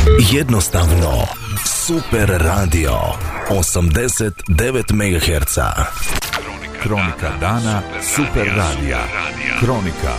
Jednostavno, super radio, 89 MHz. Kronika dana super radija. Kronika.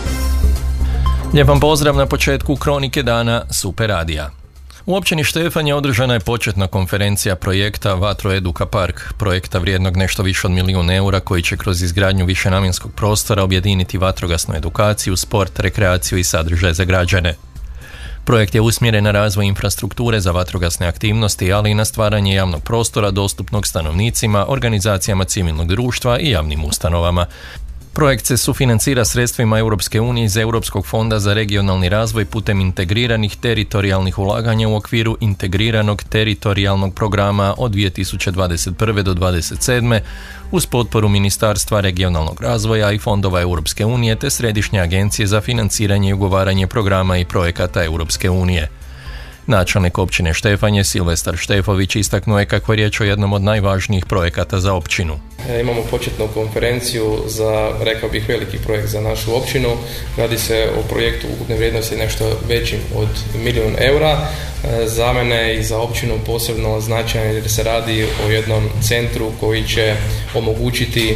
Lijep vam pozdrav na početku Kronike dana super radija. U općini Štefanje održana je početna konferencija projekta Vatro Eduka Park, projekta vrijednog nešto više od 1 milijun eura koji će kroz izgradnju višenamjenskog prostora objediniti vatrogasnu edukaciju, sport, rekreaciju i sadržaj za građane. Projekt je usmjeren na razvoj infrastrukture za vatrogasne aktivnosti, ali i na stvaranje javnog prostora dostupnog stanovnicima, organizacijama civilnog društva i javnim ustanovama. Projekt se sufinancira sredstvima Europske unije iz Europskog fonda za regionalni razvoj putem integriranih teritorijalnih ulaganja u okviru integriranog teritorijalnog programa od 2021. do 2027. uz potporu Ministarstva regionalnog razvoja i fondova Europske unije te Središnje agencije za financiranje i ugovaranje programa i projekata Europske unije. Načelnik općine Štefanje Silvestar Štefović istaknuo je kako je riječ o jednom od najvažnijih projekata za općinu. Imamo početnu konferenciju za, rekao bih, veliki projekt za našu općinu. Radi se o projektu ukupne vrijednosti nešto većim od 1 milijun eura. Za mene i za općinu posebno značajno jer se radi o jednom centru koji će omogućiti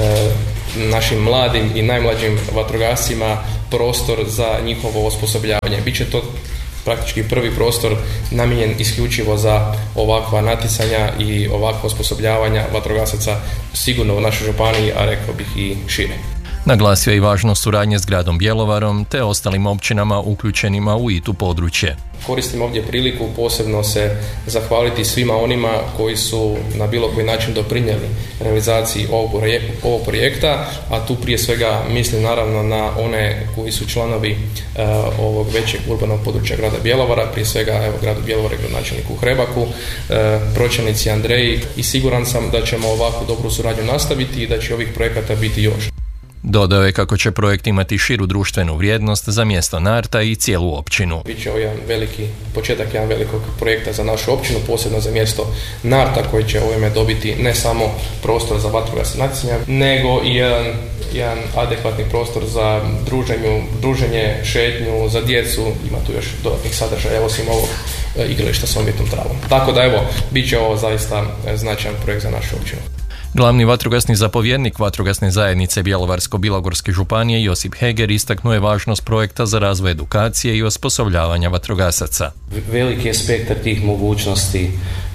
našim mladim i najmlađim vatrogascima prostor za njihovo osposobljavanje. Biće to praktički prvi prostor namijenjen isključivo za ovakva natjecanja i ovakva osposobljavanja vatrogasaca sigurno u našoj županiji, a rekao bih i šire. Naglasio je i važnost suradnje s gradom Bjelovarom te ostalim općinama uključenima u ITU područje. Koristim ovdje priliku posebno se zahvaliti svima onima koji su na bilo koji način doprinijeli realizaciji ovog projekta, a tu prije svega mislim naravno na one koji su članovi ovog većeg urbanog područja grada Bjelovara, prije svega gradu Bjelovaru i gradonačelniku Hrebaku, pročelnici Andreji, i siguran sam da ćemo ovakvu dobru suradnju nastaviti i da će ovih projekata biti još. Dodao je kako će projekt imati širu društvenu vrijednost za mjesto Narta i cijelu općinu. Biće ovo jedan veliki početak jedan velikog projekta za našu općinu, posebno za mjesto Narta koji će ovime dobiti ne samo prostor za vatrogasna natjecanja, nego i jedan adekvatni prostor za druženje, šetnju, za djecu. Ima tu još dodatnih sadržaja osim ovog igrališta s umjetnom travom. Tako da bit će ovo zaista značajan projekt za našu općinu. Glavni vatrogasni zapovjednik vatrogasne zajednice Bjelovarsko-bilogorske županije Josip Heger istaknuo je važnost projekta za razvoj edukacije i osposobljavanja vatrogasaca. Veliki je spektar tih mogućnosti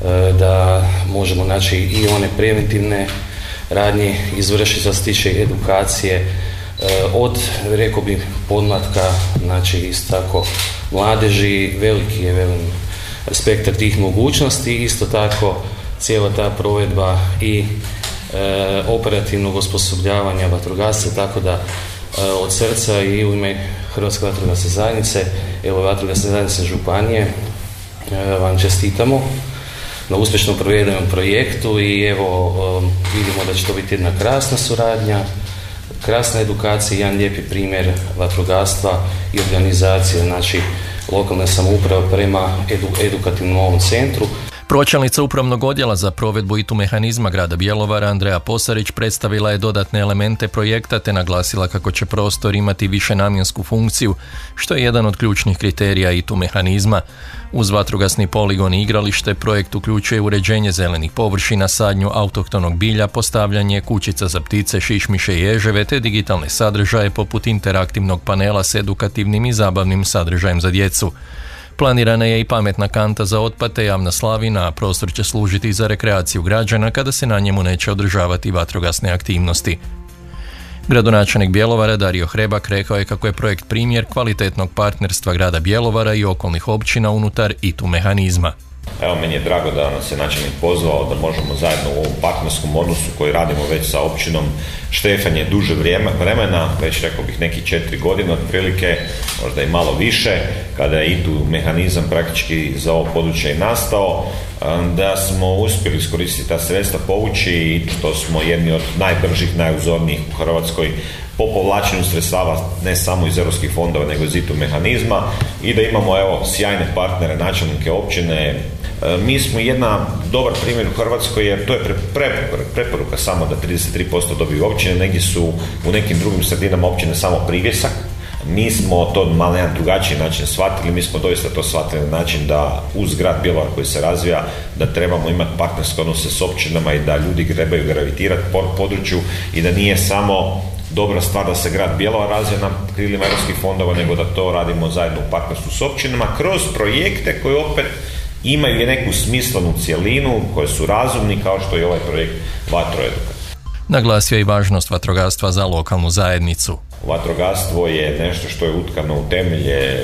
da možemo naći i one preventivne radnje izvršiti što se tiče edukacije od, rekao bih, podmlatka, znači isto tako mladeži, veliki je spektar tih mogućnosti, isto tako cijela ta provedba i operativnog osposobljavanja vatrogasca, tako da od srca i u ime Hrvatske vatrogasne zajednice, vatrogasne zajednice županije vam čestitamo na uspješno provedenom projektu i vidimo da će to biti jedna krasna suradnja, krasna edukacija, jedan lijepi primjer vatrogastva i organizacije, znači lokalne samouprave prema edukativnom ovom centru. Pročelnica upravnog odjela za provedbu ITU mehanizma grada Bjelovara Andreja Posarić predstavila je dodatne elemente projekta te naglasila kako će prostor imati višenamjensku funkciju, što je jedan od ključnih kriterija ITU mehanizma. Uz vatrogasni poligon i igralište projekt uključuje uređenje zelenih površina, sadnju autohtonog bilja, postavljanje kućica za ptice, šišmiše i ježeve te digitalne sadržaje poput interaktivnog panela s edukativnim i zabavnim sadržajem za djecu. Planirana je i pametna kanta za otpad te javna slavina, a prostor će služiti za rekreaciju građana kada se na njemu neće održavati vatrogasne aktivnosti. Gradonačelnik Bjelovara Dario Hrebak rekao je kako je projekt primjer kvalitetnog partnerstva grada Bjelovara i okolnih općina unutar ITU mehanizma. Evo, meni je drago da nas je načelnik pozvao da možemo zajedno u ovom partnerskom odnosu koji radimo već sa općinom Štefanje duže vremena, već rekao bih neki 4 godine otprilike, možda i malo više, kada je ITU mehanizam praktički za ovo područje i nastao, da smo uspjeli iskoristiti ta sredstva, povući i što smo jedni od najbržih, najuzornijih u Hrvatskoj po povlačenju sredstava ne samo iz europskih fondova nego iz ITU mehanizma i da imamo sjajne partnere, načelnike općine. Mi smo jedna dobar primjer u Hrvatskoj jer to je preporuka samo da 33% dobiju općine, negdje su u nekim drugim sredinama općine samo privjesak, Mi smo to malo na jedan drugačiji način shvatili, mi smo doista to shvatili na način da uz grad Bjelovar koji se razvija, da trebamo imati partnerske odnose s općinama i da ljudi trebaju gravitirati po području i da nije samo dobra stvar da se grad Bjelovar razvija na krilima europskih fondova, nego da to radimo zajedno u partnerstvu s općinama kroz projekte koji opet imaju neku smislenu cjelinu, koji su razumni, kao što je ovaj projekt Vatroeduka. Naglasio je i važnost vatrogastva za lokalnu zajednicu. Vatrogastvo je nešto što je utkano u temelje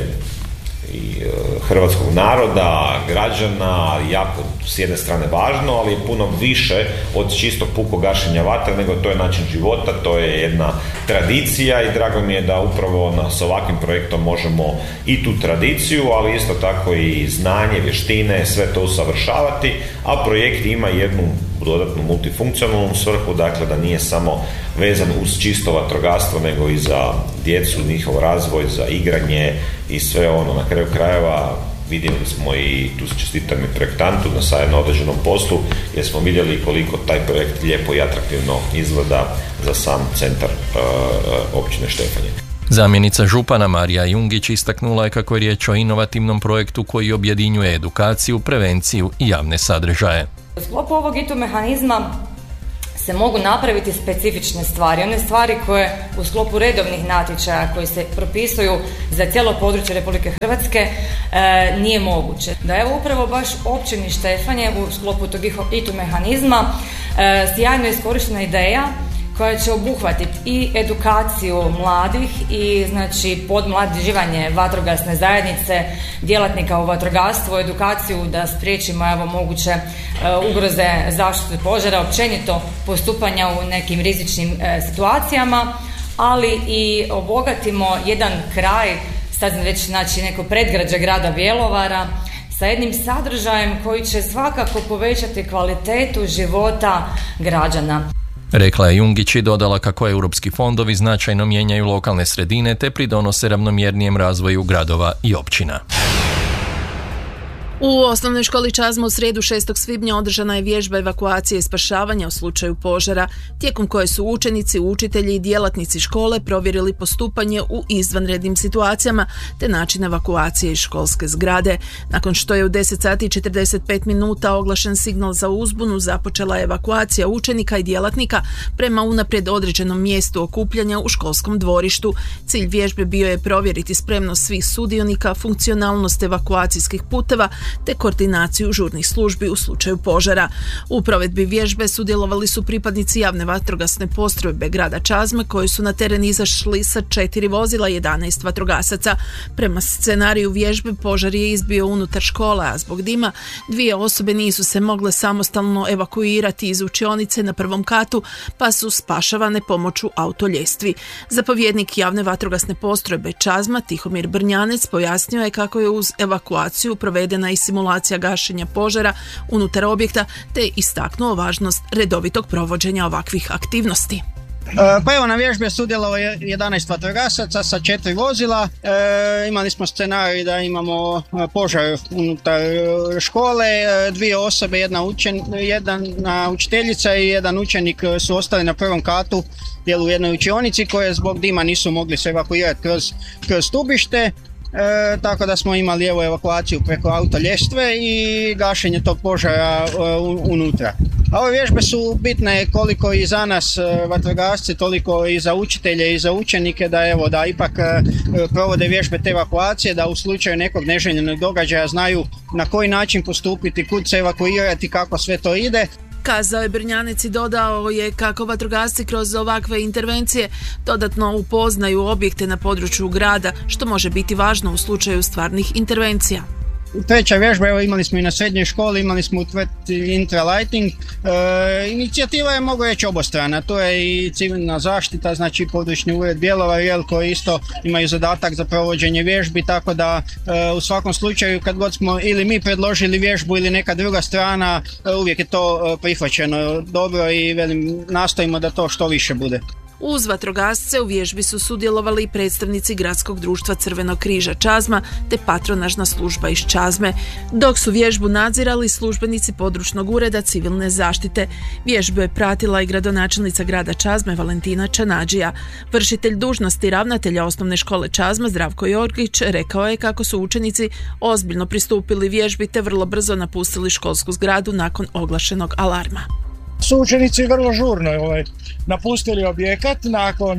i hrvatskog naroda, građana, jako s jedne strane važno, ali je puno više od čistog pukog gašenja vatre, nego to je način života, to je jedna tradicija i drago mi je da upravo s ovakvim projektom možemo i tu tradiciju, ali isto tako i znanje, vještine, sve to usavršavati, a projekt ima jednu dodatnu multifunkcionalnu svrhu, dakle da nije samo vezan uz čisto vatrogastvo, nego i za djecu, njihov razvoj, za igranje i sve ono. Na kraju krajeva vidjeli smo i tu čestitam i projektantu na određenom poslu, jer smo vidjeli koliko taj projekt lijepo i atraktivno izgleda za sam centar općine Štefanje. Zamjenica župana Marija Jungić istaknula je kako je riječ o inovativnom projektu koji objedinjuje edukaciju, prevenciju i javne sadržaje. U sklopu ovog ITU mehanizma se mogu napraviti specifične stvari, one stvari koje u sklopu redovnih natječaja koji se propisuju za cijelo područje Republike Hrvatske nije moguće. Da je upravo baš općini Štefanje u sklopu tog ITU mehanizma sjajno iskorištena ideja koja će obuhvatiti i edukaciju mladih i znači podmlađivanje vatrogasne zajednice, djelatnika u vatrogastvu, edukaciju da spriječimo moguće ugroze zaštite požara, općenito postupanja u nekim rizičnim situacijama, ali i obogatimo jedan kraj, sad već znači neko predgrađe grada Bjelovara, sa jednim sadržajem koji će svakako povećati kvalitetu života građana. Rekla je Jungić i dodala kako europski fondovi značajno mijenjaju lokalne sredine te pridonose ravnomjernijem razvoju gradova i općina. U osnovnoj školi Čazma u srijedu 6. svibnja održana je vježba evakuacije i spašavanja u slučaju požara, tijekom koje su učenici, učitelji i djelatnici škole provjerili postupanje u izvanrednim situacijama te način evakuacije iz školske zgrade. Nakon što je u 10 sati i 45 minuta oglašen signal za uzbunu, započela je evakuacija učenika i djelatnika prema unaprijed određenom mjestu okupljanja u školskom dvorištu. Cilj vježbe bio je provjeriti spremnost svih sudionika, funkcionalnost evakuacijskih puteva te koordinaciju žurnih službi u slučaju požara. U provedbi vježbe sudjelovali su pripadnici javne vatrogasne postrojbe grada Čazme koji su na teren izašli sa 4 vozila i 11 vatrogasaca. Prema scenariju vježbe požar je izbio unutar škola, a zbog dima 2 osobe nisu se mogle samostalno evakuirati iz učionice na prvom katu, pa su spašavane pomoću autoljestvi. Zapovjednik javne vatrogasne postrojbe Čazma Tihomir Brnjanec pojasnio je kako je uz evakuaciju provedena i simulacija gašenja požara unutar objekta, te istaknuo važnost redovitog provođenja ovakvih aktivnosti. Pa evo, na vježbi je sudjelovalo 11 vatrogasaca sa 4 vozila. Imali smo scenarij da imamo požar unutar škole, 2 osobe, jedna učiteljica i jedan učenik su ostali na prvom katu u jednoj učionici koje zbog dima nisu mogli se evakuirati kroz stubište. Tako da smo imali evakuaciju preko autoljestve i gašenje tog požara unutra. A ove vježbe su bitne koliko i za nas vatrogasci, toliko i za učitelje i za učenike, da ipak provode vježbe te evakuacije, da u slučaju nekog neželjenog događaja znaju na koji način postupiti, kud se evakuirati, kako sve to ide. Kazao je Brnjanec i dodao je kako vatrogasci kroz ovakve intervencije dodatno upoznaju objekte na području grada, što može biti važno u slučaju stvarnih intervencija. Treća vježba, evo, imali smo i na srednjoj školi, imali smo u tvrtci Intralighting. Inicijativa je, mogu reći, obostrana. To je i civilna zaštita, znači područni ured Bjelovar, koji isto imaju zadatak za provođenje vježbi, tako da u svakom slučaju kad god smo ili mi predložili vježbu ili neka druga strana, uvijek je to prihvaćeno dobro i nastojimo da to što više bude. Uz vatrogasce u vježbi su sudjelovali i predstavnici Gradskog društva Crvenog križa Čazma te patronažna služba iz Čazme, dok su vježbu nadzirali službenici područnog ureda civilne zaštite. Vježbu je pratila i gradonačelnica grada Čazme Valentina Čanađija. Vršitelj dužnosti ravnatelja osnovne škole Čazma Zdravko Jorgić rekao je kako su učenici ozbiljno pristupili vježbi te vrlo brzo napustili školsku zgradu nakon oglašenog alarma. Su učenici vrlo žurno napustili objekat nakon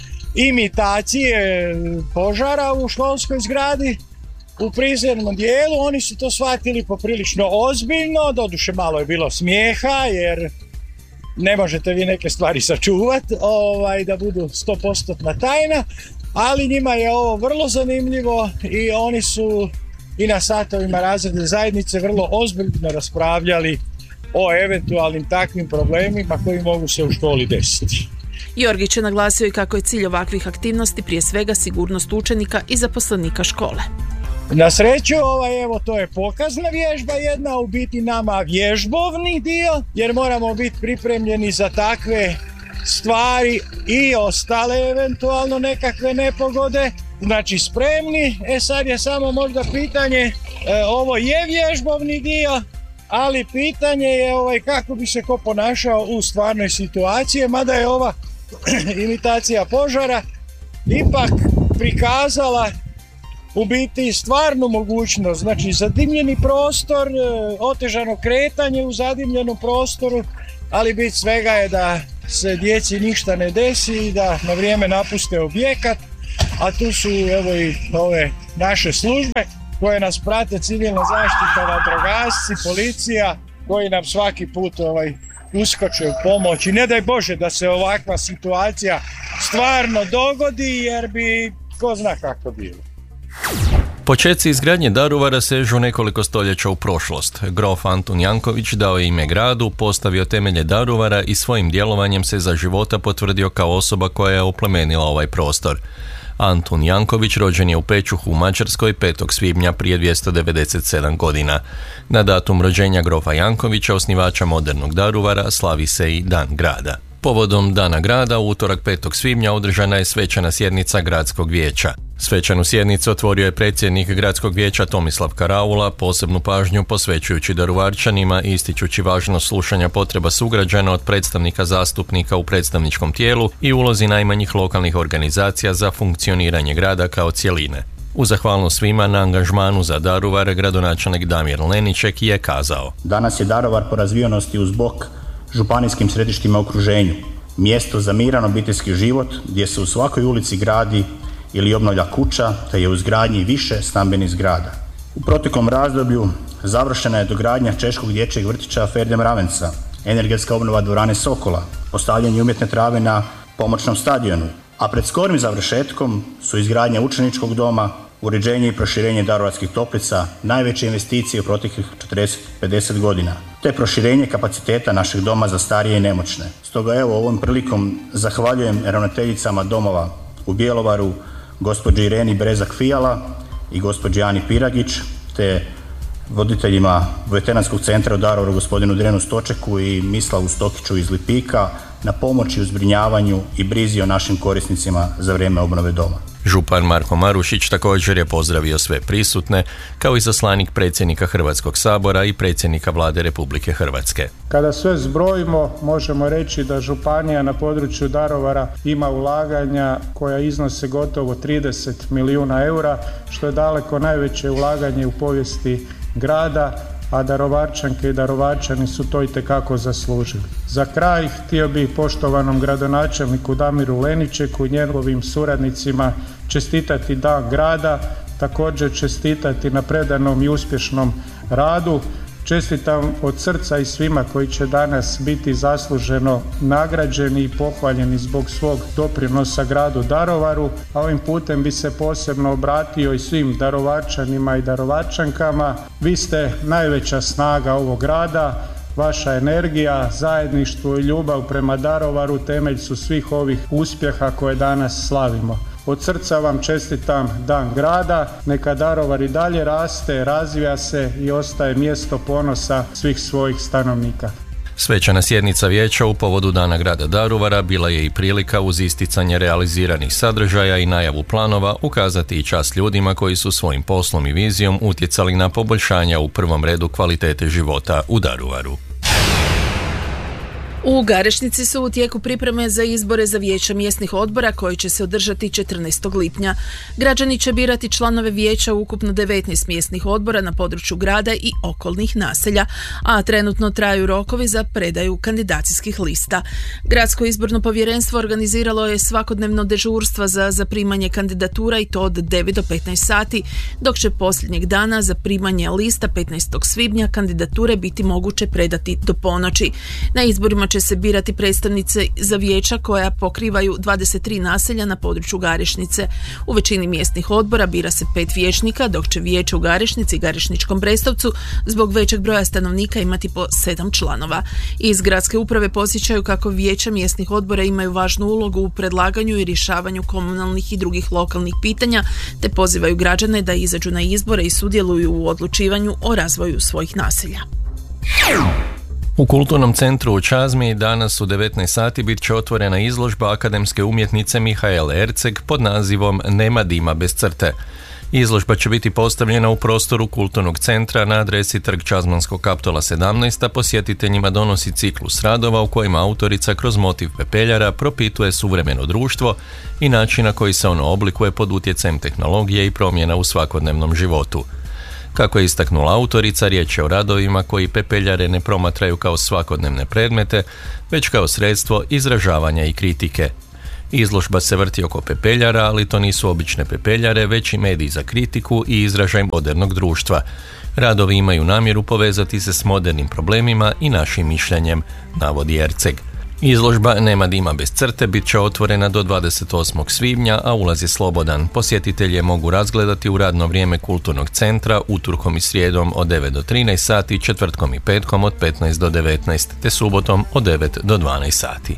imitacije požara u školskoj zgradi. U prizemnom dijelu oni su to shvatili poprilično ozbiljno, doduše malo je bilo smijeha jer ne možete vi neke stvari sačuvati da budu 100% tajna, ali njima je ovo vrlo zanimljivo i oni su i na satovima razredne zajednice vrlo ozbiljno raspravljali o eventualnim takvim problemima koji mogu se u školi desiti. Jorgić je naglasio i kako je cilj ovakvih aktivnosti prije svega sigurnost učenika i zaposlenika škole. Na sreću, to je pokazna vježba jedna, u biti nama vježbovni dio, jer moramo biti pripremljeni za takve stvari i ostale eventualno nekakve nepogode, znači spremni. Sad je samo možda pitanje, ovo je vježbovni dio, ali pitanje je kako bi se ko ponašao u stvarnoj situaciji, mada je ova imitacija požara ipak prikazala u biti stvarnu mogućnost, znači zadimljeni prostor, otežano kretanje u zadimljenom prostoru, ali bit svega je da se djeci ništa ne desi i da na vrijeme napuste objekat, a tu su i ove naše službe koje nas prate, civilna zaštita, vatrogasci, policija, koji nam svaki put uskoče u pomoć i ne daj Bože da se ovakva situacija stvarno dogodi jer bi ko zna kako bilo. Početci izgradnje Daruvara sežu nekoliko stoljeća u prošlost. Grof Antun Janković dao je ime gradu, postavio temelje Daruvara i svojim djelovanjem se za života potvrdio kao osoba koja je oplemenila ovaj prostor. Antun Janković rođen je u Pečuhu u Mađarskoj 5. svibnja prije 297 godina. Na datum rođenja grofa Jankovića, osnivača modernog Daruvara, slavi se i Dan grada. Povodom Dana grada, u utorak 5. svibnja održana je svečana sjednica Gradskog vijeća. Svečanu sjednicu otvorio je predsjednik Gradskog vijeća Tomislav Karaula, posebnu pažnju posvećujući Daruvarčanima i ističući važnost slušanja potreba sugrađana od predstavnika zastupnika u predstavničkom tijelu i ulozi najmanjih lokalnih organizacija za funkcioniranje grada kao cjeline. U zahvalnost svima na angažmanu za Daruvar, gradonačelnik Damir Leniček je kazao: Danas je Daruvar po razvijenosti uz bok županijskim središtima u okruženju, mjesto za miran obiteljski život gdje se u svakoj ulici gradi ili obnavlja kuća, te je u izgradnji više stambenih zgrada. U proteklom razdoblju završena je dogradnja Češkog dječjeg vrtića Ferde Mravenca, energetska obnova dvorane Sokola, postavljanje umjetne trave na pomoćnom stadionu, a pred skorim završetkom su izgradnja učeničkog doma, uređenje i proširenje Daruvarskih toplica, najveće investicije u proteklih 40-50 godina, te proširenje kapaciteta našeg doma za starije i nemoćne. Stoga ovom prilikom zahvaljujem ravnateljicama domova u Bjelovaru, gospođi Ireni Brezak-Fijala i gospođi Ani Piragić, te voditeljima Veteranskog centra u Daruvaru, gospodinu Drenu Stočeku i Mislavu Stokiću iz Lipika, na pomoći u zbrinjavanju i brizi o našim korisnicima za vrijeme obnove doma. Župan Marko Marušić također je pozdravio sve prisutne, kao i zaslanik predsjednika Hrvatskog sabora i predsjednika Vlade Republike Hrvatske. Kada sve zbrojimo, možemo reći da županija na području Daruvara ima ulaganja koja iznose gotovo 30 milijuna eura, što je daleko najveće ulaganje u povijesti grada, a Daruvarčanke i Daruvarčani su to itekako zaslužili. Za kraj htio bih poštovanom gradonačelniku Damiru Leničeku i njegovim suradnicima čestitati Dan grada, također čestitati na predanom i uspješnom radu. Čestitam od srca i svima koji će danas biti zasluženo nagrađeni i pohvaljeni zbog svog doprinosa gradu Daruvaru, a ovim putem bi se posebno obratio i svim Daruvarčanima i Daruvarčankama. Vi ste najveća snaga ovog grada, vaša energija, zajedništvo i ljubav prema Daruvaru temelj su svih ovih uspjeha koje danas slavimo. Od srca vam čestitam Dan grada, neka Daruvar i dalje raste, razvija se i ostaje mjesto ponosa svih svojih stanovnika. Svečana sjednica vijeća u povodu Dana grada Daruvara bila je i prilika uz isticanje realiziranih sadržaja i najavu planova ukazati i čast ljudima koji su svojim poslom i vizijom utjecali na poboljšanja u prvom redu kvalitete života u Daruvaru. U Garešnici su u tijeku pripreme za izbore za vijeća mjesnih odbora koji će se održati 14. lipnja. Građani će birati članove vijeća u ukupno 19 mjesnih odbora na području grada i okolnih naselja, a trenutno traju rokovi za predaju kandidacijskih lista. Gradsko izborno povjerenstvo organiziralo je svakodnevno dežurstva za zaprimanje kandidatura i to od 9 do 15 sati, dok će posljednjeg dana za primanje lista 15. svibnja kandidature biti moguće predati do ponoći. Na izborima će se birati predstavnice za vijeća koja pokrivaju 23 naselja na području Garešnice. U većini mjesnih odbora bira se 5 vijećnika, dok će vijeće u Garešnici i Garešničkom Brestovcu zbog većeg broja stanovnika imati po 7 članova. Iz gradske uprave podsjećaju kako vijeća mjesnih odbora imaju važnu ulogu u predlaganju i rješavanju komunalnih i drugih lokalnih pitanja, te pozivaju građane da izađu na izbore i sudjeluju u odlučivanju o razvoju svojih naselja. U Kulturnom centru u Čazmi danas u 19 sati bit će otvorena izložba akademske umjetnice Mihaele Erceg pod nazivom Nema dima bez crte. Izložba će biti postavljena u prostoru Kulturnog centra na adresi Trg Čazmanskog Kaptola 17, a posjetiteljima donosi ciklus radova u kojima autorica kroz motiv pepeljara propituje suvremeno društvo i način na koji se ono oblikuje pod utjecajem tehnologije i promjena u svakodnevnom životu. Kako je istaknula autorica, riječ je o radovima koji pepeljare ne promatraju kao svakodnevne predmete, već kao sredstvo izražavanja i kritike. Izložba se vrti oko pepeljara, ali to nisu obične pepeljare, već i mediji za kritiku i izražaj modernog društva. Radovi imaju namjeru povezati se s modernim problemima i našim mišljenjem, navodi Erceg. Izložba Nema dima bez crte bit će otvorena do 28. svibnja, a ulaz je slobodan. Posjetitelji je mogu razgledati u radno vrijeme Kulturnog centra utorkom i srijedom od 9 do 13 sati, četvrtkom i petkom od 15 do 19, te subotom od 9 do 12 sati.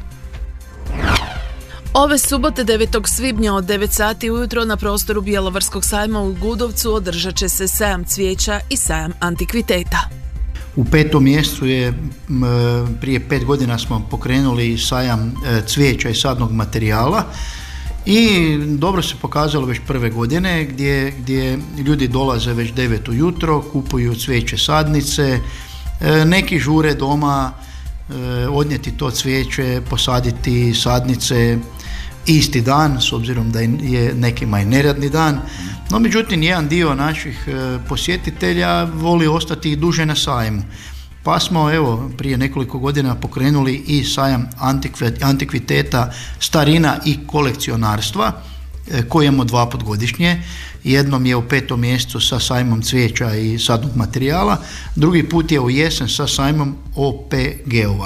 Ove subote 9. svibnja od 9 sati ujutro na prostoru Bjelovarskog sajma u Gudovcu održat će se sajam cvijeća i sajam antikviteta. U 5. mjesecu je prije 5 godina smo pokrenuli sajam cvijeća i sadnog materijala i dobro se pokazalo već prve godine gdje ljudi dolaze već 9 ujutro, kupuju cvijeće sadnice, neki žure doma odnijeti to cvijeće, posaditi sadnice isti dan, s obzirom da je nekima i neradni dan. No međutim, jedan dio naših posjetitelja voli ostati i duže na sajmu. Pa smo prije nekoliko godina pokrenuli i sajam antikviteta, starina i kolekcionarstva koji imamo 2 put godišnje. Jednom je u 5. mjesecu sa sajmom cvijeća i sadnog materijala, drugi put je u jesen sa sajmom OPG-ova.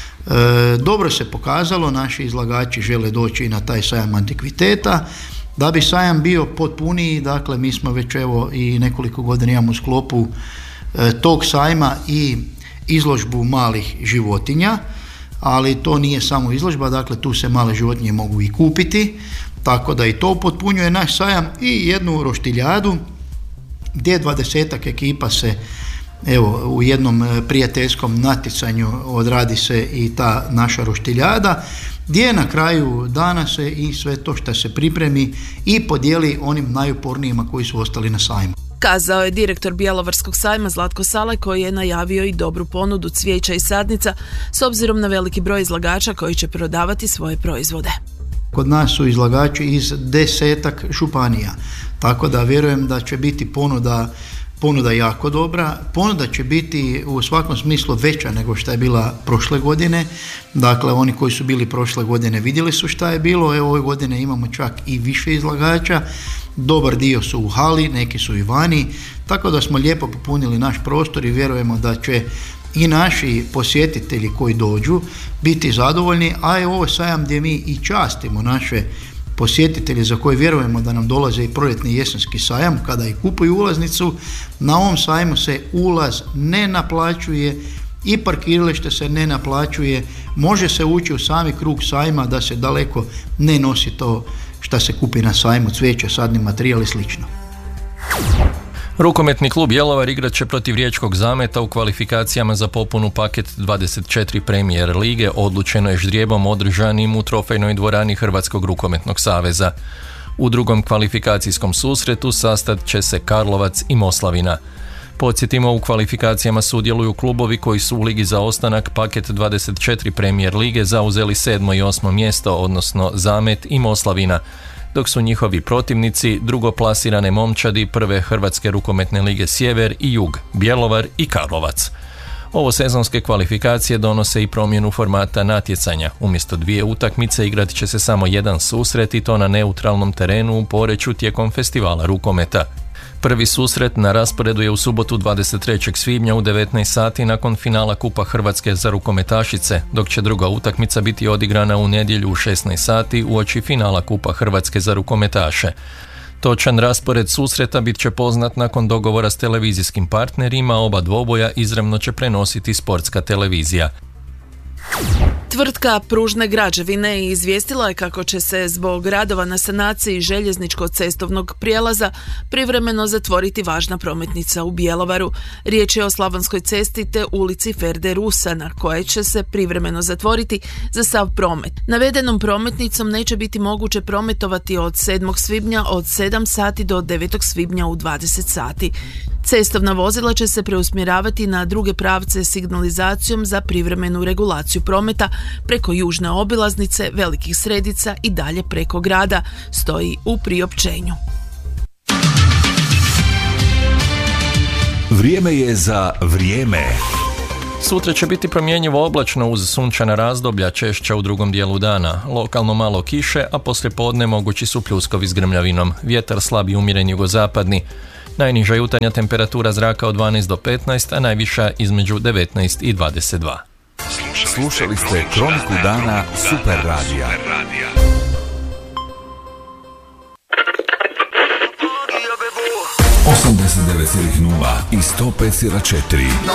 Dobro se pokazalo, naši izlagači žele doći i na taj sajam antikviteta. Da bi sajam bio potpuniji, dakle mi smo već i nekoliko godina imamo u sklopu tog sajma i izložbu malih životinja, ali to nije samo izložba, dakle tu se male životinje mogu i kupiti, tako da i to potpunjuje naš sajam i jednu roštiljadu gdje 20-ak ekipa se u jednom prijateljskom natjecanju odradi se i ta naša roštiljada, gdje na kraju dana se i sve to što se pripremi i podijeli onim najupornijima koji su ostali na sajmu. Kazao je direktor Bjelovarskog sajma Zlatko Salaj, koji je najavio i dobru ponudu cvijeća i sadnica s obzirom na veliki broj izlagača koji će prodavati svoje proizvode. Kod nas su izlagači iz 10-ak županija, tako da vjerujem da će biti ponuda jako dobra. Ponuda će biti u svakom smislu veća nego što je bila prošle godine. Dakle, oni koji su bili prošle godine vidjeli su šta je bilo. Ove godine imamo čak i više izlagača. Dobar dio su u hali, neki su i vani. Tako da smo lijepo popunili naš prostor i vjerujemo da će i naši posjetitelji koji dođu biti zadovoljni, a je ovo sajam gdje mi i častimo naše posjetitelji za koje vjerujemo da nam dolaze i proljetni jesenski sajam, kada i kupuju ulaznicu. Na ovom sajmu se ulaz ne naplaćuje i parkiralište se ne naplaćuje, može se ući u sami krug sajma da se daleko ne nosi to što se kupi na sajmu, cvijeće, sadni materijal i slično. Rukometni klub Bjelovar igrat će protiv Riječkog Zameta u kvalifikacijama za popunu paket 24 Premier lige, odlučeno je ždrijebom održanim u trofejnoj dvorani Hrvatskog rukometnog saveza. U drugom kvalifikacijskom susretu sastat će se Karlovac i Moslavina. Podsjetimo, u kvalifikacijama sudjeluju klubovi koji su u ligi za ostanak paket 24 Premier lige zauzeli 7. i 8. mjesto, odnosno Zamet i Moslavina, dok su njihovi protivnici drugoplasirane momčadi prve Hrvatske rukometne lige Sjever i Jug, Bjelovar i Karlovac. Ovo sezonske kvalifikacije donose i promjenu formata natjecanja. Umjesto 2 utakmice igrat će se samo jedan susret i to na neutralnom terenu u Poreču tijekom festivala rukometa. Prvi susret na rasporedu je u subotu 23. svibnja u 19 sati nakon finala Kupa Hrvatske za rukometašice, dok će druga utakmica biti odigrana u nedjelju u 16 sati uoči finala Kupa Hrvatske za rukometaše. Točan raspored susreta bit će poznat nakon dogovora s televizijskim partnerima, oba dvoboja izravno će prenositi Sportska televizija. Tvrtka Pružne građevine izvijestila je kako će se zbog radova na sanaciji željezničko-cestovnog prijelaza privremeno zatvoriti važna prometnica u Bjelovaru. Riječ je o Slavonskoj cesti te ulici Ferde Rusa, na koje će se privremeno zatvoriti za sav promet. Navedenom prometnicom neće biti moguće prometovati od 7. svibnja od 7 sati do 9. svibnja u 20 sati. Cestovna vozila će se preusmjeravati na druge pravce signalizacijom za privremenu regulaciju prometa preko južne obilaznice, Velikih Sredica i dalje preko grada, stoji u priopćenju. Vrijeme je za vrijeme. Sutra će biti promjenjivo oblačno uz sunčana razdoblja, češća u drugom dijelu dana. Lokalno malo kiše, a poslijepodne mogući su pljuskovi s grmljavinom. Vjetar slab i umjeren jugozapadni. Najniža jutarnja temperatura zraka od 12 do 15, a najviša između 19 i 22. Slušali ste Kroniku dana Super radija. 89,0 i 105,4.